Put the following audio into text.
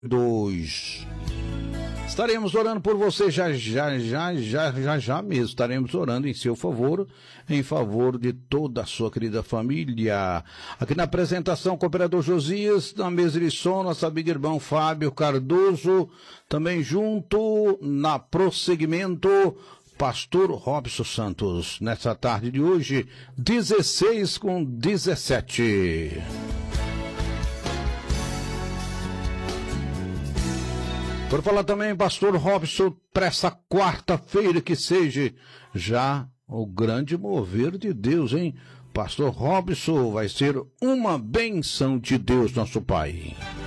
2. Estaremos orando por você já mesmo. Estaremos orando em seu favor, em favor de toda a sua querida família. Aqui na apresentação, cooperador Josias, na mesa de som, nosso amigo irmão Fábio Cardoso, também junto na prosseguimento, Pastor Robson Santos. Nessa tarde de hoje, 16:17. Por falar também, Pastor Robson, para essa quarta-feira que seja já o grande mover de Deus, hein? Pastor Robson, vai ser uma benção de Deus, nosso Pai.